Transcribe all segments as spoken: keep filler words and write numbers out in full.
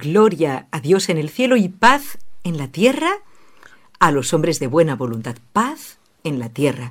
gloria a Dios en el cielo y paz en la tierra a los hombres de buena voluntad. Paz en la tierra.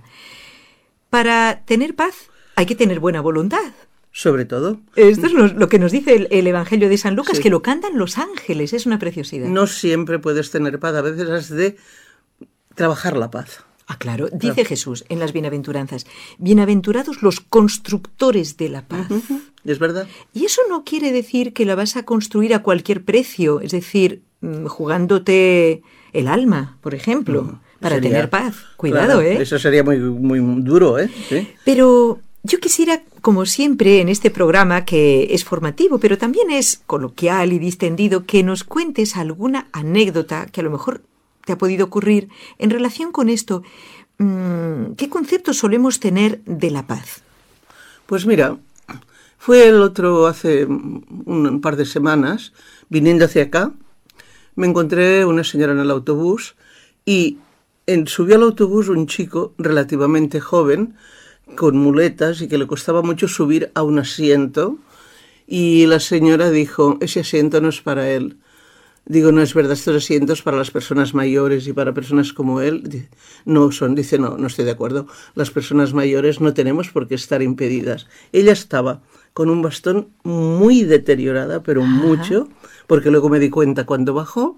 Para tener paz hay que tener buena voluntad. Sobre todo. Esto es lo, lo que nos dice el, el Evangelio de San Lucas, sí. que lo cantan los ángeles, es una preciosidad. No siempre puedes tener paz, a veces has de trabajar la paz. Ah, claro, dice claro. Jesús en las bienaventuranzas, bienaventurados los constructores de la paz. Uh-huh. Es verdad. Y eso no quiere decir que la vas a construir a cualquier precio, es decir, jugándote el alma, por ejemplo, uh-huh. para sería, tener paz. Cuidado, claro, ¿eh? Eso sería muy, muy duro, ¿eh? ¿Sí? Pero yo quisiera, como siempre en este programa, que es formativo, pero también es coloquial y distendido, que nos cuentes alguna anécdota que a lo mejor te ha podido ocurrir en relación con esto. ¿Qué concepto solemos tener de la paz? Pues mira, fue el otro hace un par de semanas, viniendo hacia acá, me encontré una señora en el autobús y en, subió al autobús un chico relativamente joven, con muletas y que le costaba mucho subir a un asiento, y la señora dijo, ese asiento no es para él. Digo, no es verdad, estos asientos para las personas mayores y para personas como él no son. Dice, no, no estoy de acuerdo. Las personas mayores no tenemos por qué estar impedidas. Ella estaba con un bastón muy deteriorada, pero Ajá. mucho, porque luego me di cuenta cuando bajó,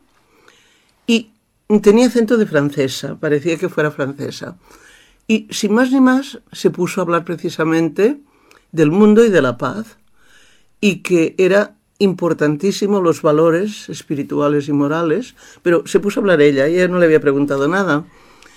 y tenía acento de francesa, parecía que fuera francesa. Y sin más ni más se puso a hablar precisamente del mundo y de la paz, y que era importantísimo los valores espirituales y morales, pero se puso a hablar ella, ella no le había preguntado nada,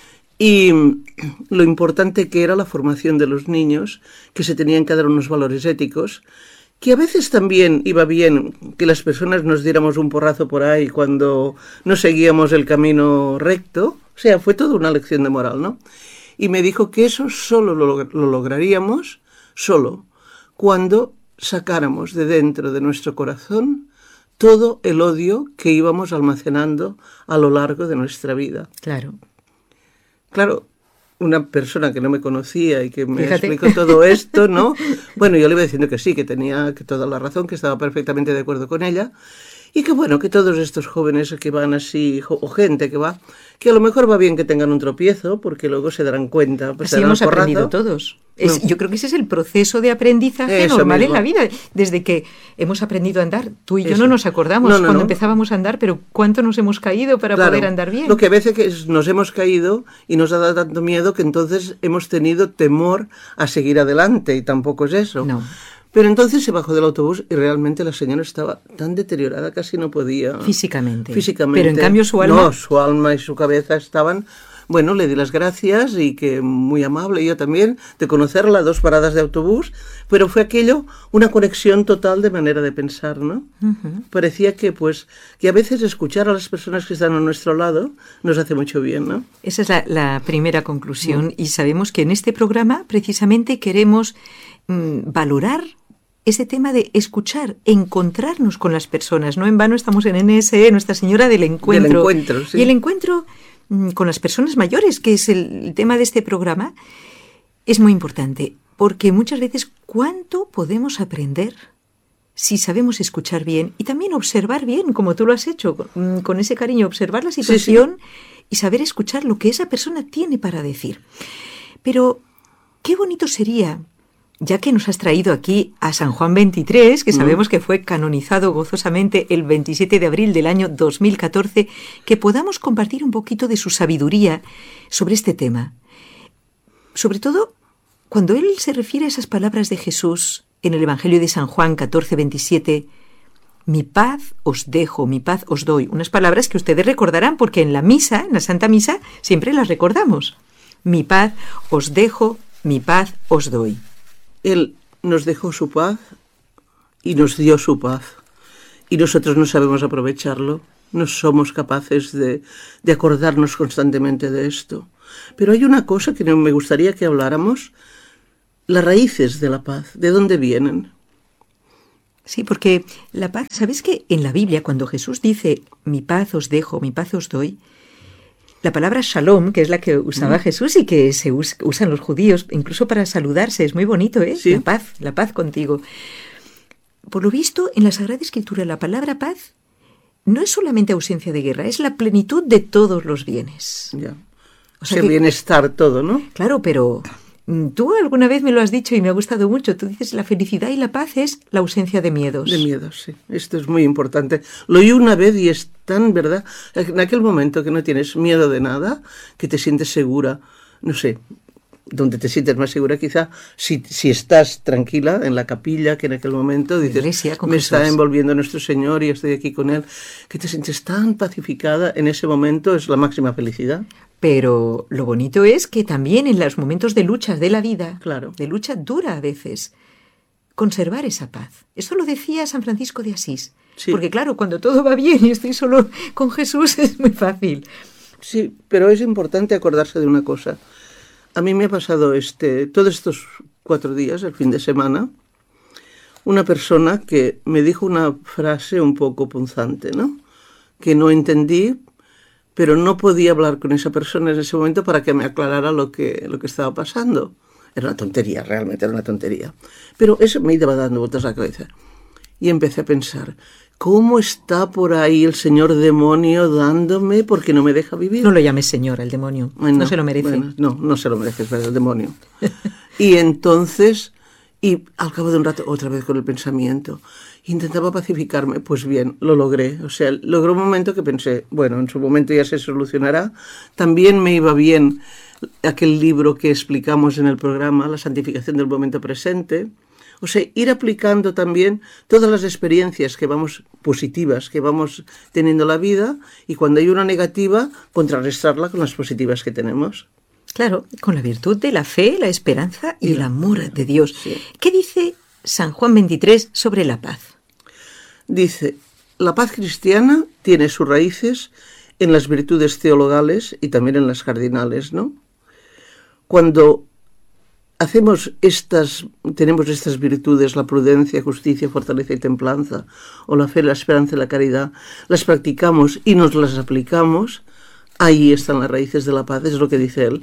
y lo importante que era la formación de los niños, que se tenían que dar unos valores éticos, que a veces también iba bien que las personas nos diéramos un porrazo por ahí cuando no seguíamos el camino recto, o sea, fue toda una lección de moral, ¿no? Y me dijo que eso solo lo, lo lograríamos, solo, cuando sacáramos de dentro de nuestro corazón todo el odio que íbamos almacenando a lo largo de nuestra vida. Claro. Claro, una persona que no me conocía y que me Fíjate. explicó todo esto, ¿no? Bueno, yo le iba diciendo que sí, que tenía que toda la razón, que estaba perfectamente de acuerdo con ella, y que bueno, que todos estos jóvenes que van así, o gente que va, que a lo mejor va bien que tengan un tropiezo, porque luego se darán cuenta. Pues así hemos aprendido todos. Es, no. Yo creo que ese es el proceso de aprendizaje Eso normal mismo. En la vida. Desde que hemos aprendido a andar, tú y yo Eso. no nos acordamos no, no, cuando no. empezábamos a andar, pero ¿cuánto nos hemos caído para claro, poder andar bien? Lo que a veces que nos hemos caído y nos ha dado tanto miedo que entonces hemos tenido temor a seguir adelante, y tampoco es eso. No. Pero entonces se bajó del autobús y realmente la señora estaba tan deteriorada, casi no podía... Físicamente. Físicamente. Pero en cambio su alma... No, su alma y su cabeza estaban... Bueno, le di las gracias y que muy amable, yo también, de conocerla, dos paradas de autobús, pero fue aquello una conexión total de manera de pensar, ¿no? Uh-huh. Parecía que, pues, que a veces escuchar a las personas que están a nuestro lado nos hace mucho bien, ¿no? Esa es la, la primera conclusión, uh-huh. y sabemos que en este programa precisamente queremos mmm, valorar ese tema de escuchar, encontrarnos con las personas. No en vano estamos en N S E, Nuestra Señora del Encuentro. Del encuentro, sí. Y el encuentro con las personas mayores, que es el, el tema de este programa, es muy importante, porque muchas veces cuánto podemos aprender si sabemos escuchar bien y también observar bien, como tú lo has hecho, con, con ese cariño, observar la situación sí, sí. y saber escuchar lo que esa persona tiene para decir. Pero qué bonito sería, ya que nos has traído aquí a San Juan veintitrés, que sabemos mm. que fue canonizado gozosamente el veintisiete de abril del año dos mil catorce, que podamos compartir un poquito de su sabiduría sobre este tema. Sobre todo, cuando él se refiere a esas palabras de Jesús en el Evangelio de San Juan catorce veintisiete, mi paz os dejo, mi paz os doy. Unas palabras que ustedes recordarán porque en la misa, en la Santa Misa, siempre las recordamos. Mi paz os dejo, mi paz os doy. Él nos dejó su paz y nos dio su paz. Y nosotros no sabemos aprovecharlo, no somos capaces de, de acordarnos constantemente de esto. Pero hay una cosa que me gustaría que habláramos, las raíces de la paz, ¿de dónde vienen? Sí, porque la paz, ¿sabes que en la Biblia cuando Jesús dice mi paz os dejo, mi paz os doy, la palabra shalom, que es la que usaba mm. Jesús y que se us- usan los judíos, incluso para saludarse, es muy bonito, ¿eh? Sí. La paz, la paz contigo. Por lo visto, en la Sagrada Escritura, la palabra paz no es solamente ausencia de guerra, es la plenitud de todos los bienes. Ya. O sea Ese que, bienestar todo, ¿no? claro, pero tú alguna vez me lo has dicho y me ha gustado mucho. Tú dices, la felicidad y la paz es la ausencia de miedos. De miedos, sí. Esto es muy importante. Lo oí una vez y es tan verdad. En aquel momento que no tienes miedo de nada, que te sientes segura, no sé, donde te sientes más segura quizá, si, si estás tranquila en la capilla, que en aquel momento dices, Iglesia, con me Jesús. está envolviendo nuestro Señor y estoy aquí con Él, que te sientes tan pacificada, en ese momento es la máxima felicidad. Pero lo bonito es que también en los momentos de luchas de la vida, Claro. de lucha dura a veces, conservar esa paz. Eso lo decía San Francisco de Asís. Sí. Porque claro, cuando todo va bien y estoy solo con Jesús es muy fácil. Sí, pero es importante acordarse de una cosa. A mí me ha pasado este, todos estos cuatro días, el fin de semana, una persona que me dijo una frase un poco punzante, ¿no? Que no entendí, pero no podía hablar con esa persona en ese momento para que me aclarara lo que, lo que estaba pasando. Era una tontería, realmente era una tontería. Pero eso me iba dando vueltas a la cabeza. Y empecé a pensar, ¿cómo está por ahí el señor demonio dándome porque no me deja vivir? No lo llames señor, el demonio. Bueno, no se lo merece. Bueno, no, no se lo merece, es verdad, el demonio. Y entonces, y al cabo de un rato, otra vez con el pensamiento, intentaba pacificarme. Pues bien, lo logré. O sea, logró un momento que pensé, bueno, en su momento ya se solucionará. También me iba bien aquel libro que explicamos en el programa, La santificación del momento presente. O sea, ir aplicando también todas las experiencias que vamos positivas, que vamos teniendo en la vida, y cuando hay una negativa, contrarrestarla con las positivas que tenemos. Claro, con la virtud de la fe, la esperanza y el amor de Dios. Sí. ¿Qué dice San Juan veintitrés sobre la paz? Dice, la paz cristiana tiene sus raíces en las virtudes teologales y también en las cardinales, ¿no? Cuando hacemos estas, tenemos estas virtudes, la prudencia, justicia, fortaleza y templanza, o la fe, la esperanza y la caridad, las practicamos y nos las aplicamos, ahí están las raíces de la paz, es lo que dice él.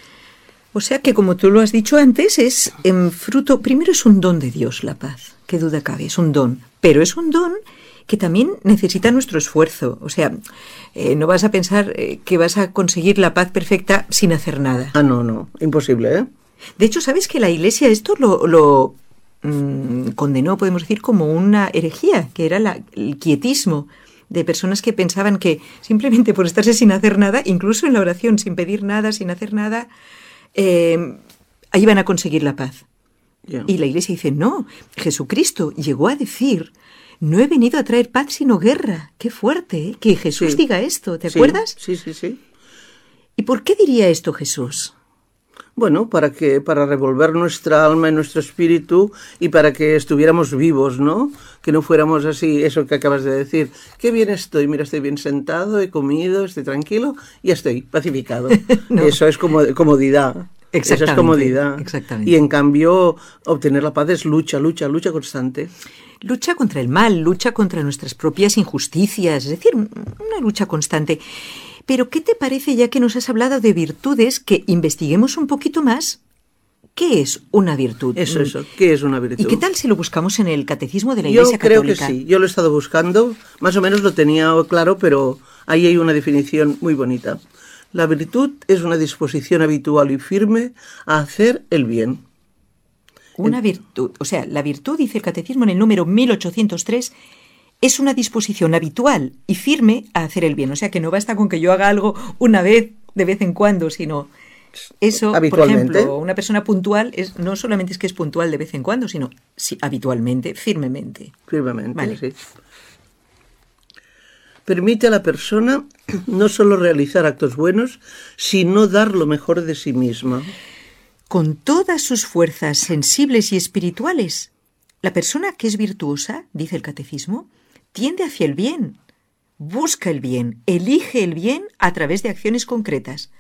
O sea que, como tú lo has dicho antes, es en fruto, primero es un don de Dios la paz, qué duda cabe, es un don, pero es un don que también necesita nuestro esfuerzo. O sea, eh, no vas a pensar eh, que vas a conseguir la paz perfecta sin hacer nada. Ah, no, no, imposible, ¿eh? De hecho, ¿sabes que la Iglesia esto lo, lo mmm, condenó, podemos decir, como una herejía, que era la, el quietismo de personas que pensaban que simplemente por estarse sin hacer nada, incluso en la oración, sin pedir nada, sin hacer nada, eh, ahí van a conseguir la paz. Yeah. Y la Iglesia dice, no, Jesucristo llegó a decir, no he venido a traer paz sino guerra. Qué fuerte, ¿eh? Que Jesús Sí. diga esto, ¿te Sí, acuerdas? Sí, sí, sí. ¿Y por qué diría esto Jesús? Bueno, para que para revolver nuestra alma y nuestro espíritu y para que estuviéramos vivos, ¿no? Que no fuéramos así, eso que acabas de decir. Qué bien estoy, mira, estoy bien sentado, he comido, estoy tranquilo, ya estoy pacificado. No. Eso es como comodidad. Eso es Exactamente, comodidad. exactamente. Y en cambio, obtener la paz es lucha, lucha, lucha constante. Lucha contra el mal, lucha contra nuestras propias injusticias, es decir, una lucha constante. Pero, ¿qué te parece, ya que nos has hablado de virtudes, que investiguemos un poquito más? ¿Qué es una virtud? Eso, eso. ¿Qué es una virtud? ¿Y qué tal si lo buscamos en el Catecismo de la Yo Iglesia creo Católica? que sí. Yo lo he estado buscando, más o menos lo tenía claro, pero ahí hay una definición muy bonita. La virtud es una disposición habitual y firme a hacer el bien. Una virtud, o sea, la virtud, dice el Catecismo en el número mil ochocientos tres, es una disposición habitual y firme a hacer el bien. O sea, que no basta con que yo haga algo una vez, de vez en cuando, sino eso, por ejemplo, una persona puntual es, no solamente es que es puntual de vez en cuando, sino sí, habitualmente, firmemente. Firmemente, Vale. sí. Permite a la persona no solo realizar actos buenos, sino dar lo mejor de sí misma. Con todas sus fuerzas sensibles y espirituales, la persona que es virtuosa, dice el Catecismo, tiende hacia el bien, busca el bien, elige el bien a través de acciones concretas.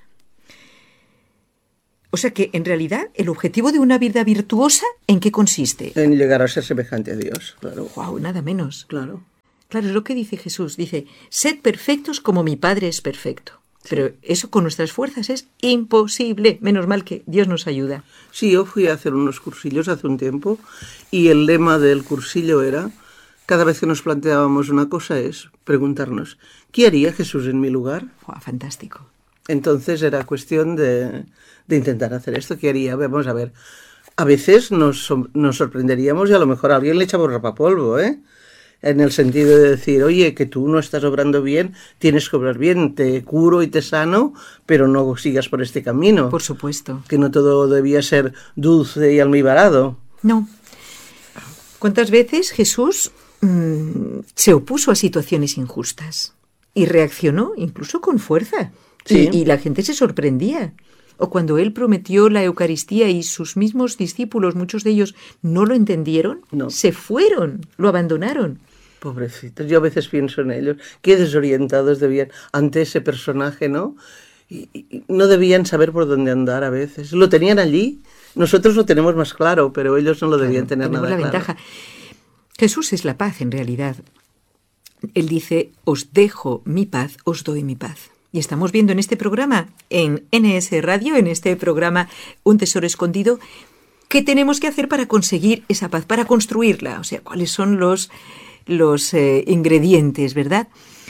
O sea que, en realidad, el objetivo de una vida virtuosa, ¿en qué consiste? En llegar a ser semejante a Dios, claro. ¡Guau! Nada menos. Claro. Claro, es lo que dice Jesús. Dice, sed perfectos como mi Padre es perfecto. Sí. Pero eso con nuestras fuerzas es imposible. Menos mal que Dios nos ayuda. Sí, yo fui a hacer unos cursillos hace un tiempo y el lema del cursillo era cada vez que nos planteábamos una cosa es preguntarnos, ¿qué haría Jesús en mi lugar? Oh, fantástico. Entonces era cuestión de, de intentar hacer esto. ¿Qué haría? Vamos a ver. A veces nos, nos sorprenderíamos y a lo mejor a alguien le echamos rapapolvo, ¿eh? En el sentido de decir, oye, que tú no estás obrando bien, tienes que obrar bien, te curo y te sano, pero no sigas por este camino. Por supuesto. Que no todo debía ser dulce y almibarado. No. ¿Cuántas veces Jesús mmm, se opuso a situaciones injustas y reaccionó incluso con fuerza? Sí. Y, y la gente se sorprendía. O cuando él prometió la Eucaristía y sus mismos discípulos, muchos de ellos, no lo entendieron, no. se fueron, lo abandonaron. Pobrecitos, yo a veces pienso en ellos, qué desorientados debían ante ese personaje, ¿no? Y, y no debían saber por dónde andar a veces. Lo tenían allí, nosotros lo tenemos más claro, pero ellos no lo debían claro, tener nada la claro. Ventaja. Jesús es la paz en realidad. Él dice, os dejo mi paz, os doy mi paz. Y estamos viendo en este programa, en N S Radio, en este programa Un Tesoro Escondido, qué tenemos que hacer para conseguir esa paz, para construirla. O sea, cuáles son los, los eh, ingredientes, ¿verdad?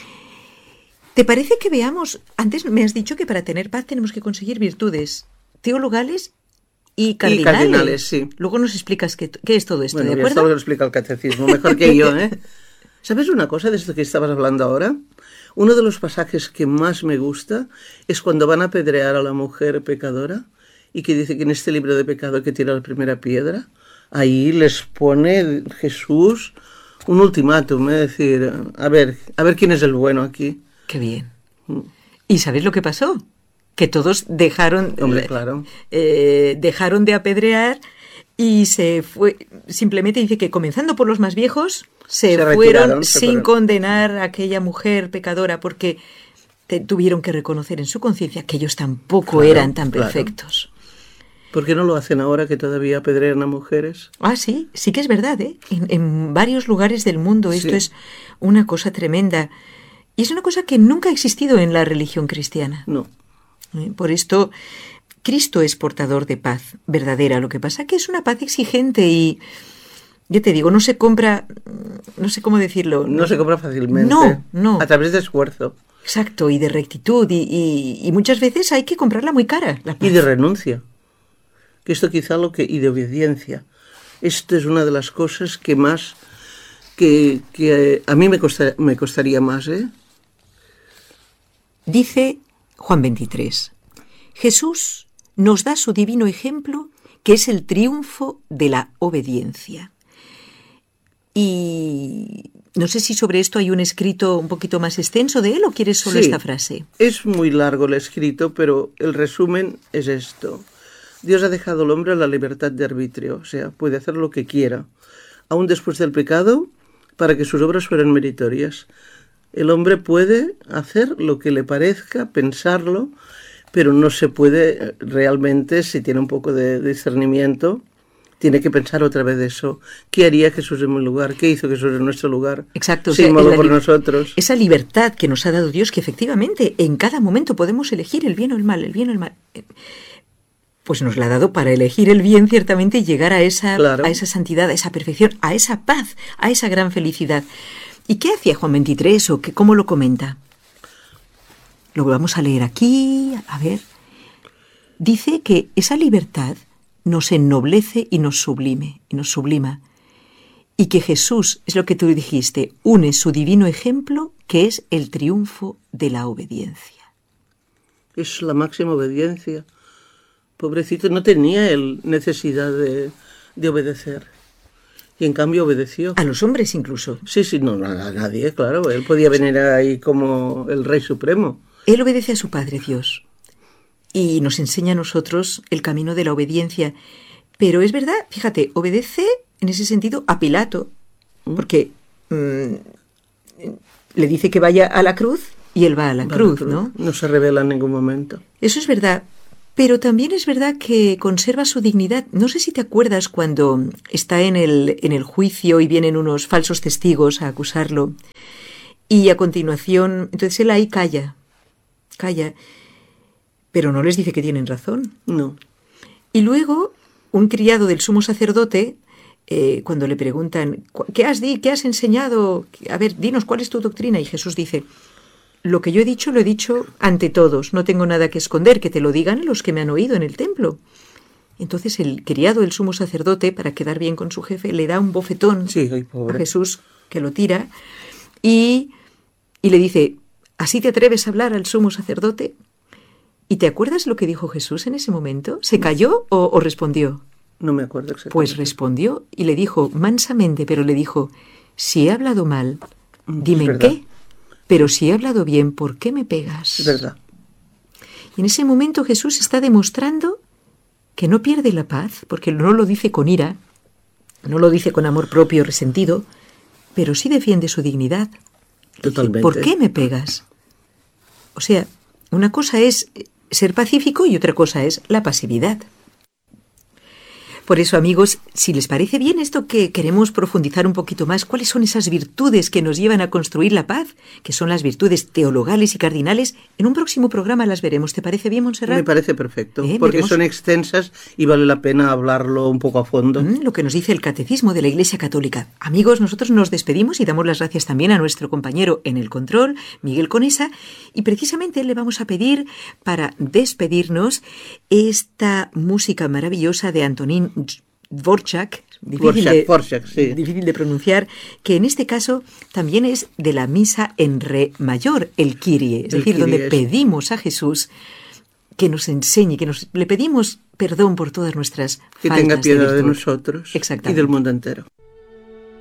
¿Te parece que veamos? Antes me has dicho que para tener paz tenemos que conseguir virtudes teologales y cardinales. Y cardinales, sí. Luego nos explicas qué, qué es todo esto, bueno, ¿de acuerdo? Esto lo explica el catecismo, mejor que yo, ¿eh? ¿Sabes una cosa de esto que estabas hablando ahora? Uno de los pasajes que más me gusta es cuando van a apedrear a la mujer pecadora y que dice que en este libro de pecado que tira la primera piedra, ahí les pone Jesús un ultimátum, es decir, a ver, a ver quién es el bueno aquí. Qué bien. ¿Y sabes lo que pasó? Que todos dejaron, Hombre, claro. eh, dejaron de apedrear y se fue, simplemente dice que comenzando por los más viejos, se, se fueron sin fueron. condenar a aquella mujer pecadora porque te, tuvieron que reconocer en su conciencia que ellos tampoco claro, eran tan perfectos. Claro. ¿Por qué no lo hacen ahora que todavía apedrean a mujeres? Ah, sí, sí que es verdad, ¿eh? En, en varios lugares del mundo esto sí. es una cosa tremenda. Y es una cosa que nunca ha existido en la religión cristiana. No. ¿Eh? Por esto, Cristo es portador de paz verdadera. Lo que pasa es que es una paz exigente y, yo te digo, no se compra, no sé cómo decirlo. No, no se compra fácilmente. No, no. A través de esfuerzo. Exacto, y de rectitud. Y, y, y muchas veces hay que comprarla muy cara. La paz. Y de renuncia. Que esto quizá lo que... Y de obediencia. Esto es una de las cosas que más... Que, que a mí me, costa, me costaría más, ¿eh? Dice Juan veintitrés, Jesús nos da su divino ejemplo, que es el triunfo de la obediencia. Y no sé si sobre esto hay un escrito un poquito más extenso de él o quieres solo sí, esta frase. Es muy largo el escrito, pero el resumen es esto. Dios ha dejado al hombre la libertad de arbitrio, o sea, puede hacer lo que quiera, aún después del pecado, para que sus obras fueran meritorias. El hombre puede hacer lo que le parezca, pensarlo, pero no se puede realmente, si tiene un poco de discernimiento, tiene que pensar otra vez eso. ¿Qué haría Jesús en mi lugar? ¿Qué hizo Jesús en nuestro lugar? Exacto. Sin modo por nosotros. Esa libertad que nos ha dado Dios, que efectivamente en cada momento podemos elegir el bien o el mal, el bien o el mal. Pues nos la ha dado para elegir el bien, ciertamente, y llegar a esa, claro. a esa santidad, a esa perfección, a esa paz, a esa gran felicidad. ¿Y qué hacía Juan veintitrés o qué, cómo lo comenta? Lo vamos a leer aquí, a ver. Dice que esa libertad nos ennoblece y nos sublime, y nos sublima. Y que Jesús, es lo que tú dijiste, une su divino ejemplo, que es el triunfo de la obediencia. Es la máxima obediencia. Pobrecito, no tenía él necesidad de, de obedecer. Y en cambio obedeció. A los hombres incluso. Sí, sí, no, a nadie, claro. Él podía venir ahí como el Rey Supremo. Él obedece a su Padre Dios. Y nos enseña a nosotros el camino de la obediencia. Pero es verdad, fíjate, obedece en ese sentido a Pilato. Porque mmm, le dice que vaya a la cruz y él va a la, va cruz, a la cruz, ¿no? No se revela en ningún momento. Eso es verdad. Pero también es verdad que conserva su dignidad. No sé si te acuerdas cuando está en el, en el juicio y vienen unos falsos testigos a acusarlo. Y a continuación, entonces él ahí calla, calla, pero no les dice que tienen razón. No. Y luego un criado del sumo sacerdote eh, cuando le preguntan, ¿qué has, di, ¿qué has enseñado? A ver, dinos, ¿cuál es tu doctrina? Y Jesús dice, lo que yo he dicho, lo he dicho ante todos, no tengo nada que esconder, que te lo digan los que me han oído en el templo. Entonces el criado, el sumo sacerdote, para quedar bien con su jefe, le da un bofetón sí, ay, pobre. a Jesús, que lo tira, y, y le dice, ¿así te atreves a hablar al sumo sacerdote? ¿Y te acuerdas lo que dijo Jesús en ese momento? ¿Se calló o, o respondió? No me acuerdo exactamente. Pues respondió y le dijo mansamente, pero le dijo, si he hablado mal, dime en qué, pero si he hablado bien, ¿por qué me pegas? Es verdad. Y en ese momento Jesús está demostrando que no pierde la paz, porque no lo dice con ira, no lo dice con amor propio resentido, pero sí defiende su dignidad. Totalmente. Dice, ¿por qué me pegas? O sea, una cosa es ser pacífico y otra cosa es la pasividad. Por eso, amigos, si les parece bien esto que queremos profundizar un poquito más, ¿cuáles son esas virtudes que nos llevan a construir la paz? Que son las virtudes teologales y cardinales. En un próximo programa las veremos. ¿Te parece bien, Montserrat? Me parece perfecto, ¿Eh? porque Veremos... son extensas y vale la pena hablarlo un poco a fondo. Mm, lo que nos dice el Catecismo de la Iglesia Católica. Amigos, nosotros nos despedimos y damos las gracias también a nuestro compañero en el control, Miguel Conesa, y precisamente le vamos a pedir, para despedirnos, esta música maravillosa de Antonín Dvorak, difícil, Dvorak, de, Dvorak, sí. difícil de pronunciar, que en este caso también es de la misa en re mayor, el Kyrie, es el decir, Kyrie donde es... pedimos a Jesús que nos enseñe, que nos le pedimos perdón por todas nuestras que faltas tenga piedad de, de nosotros y del mundo entero.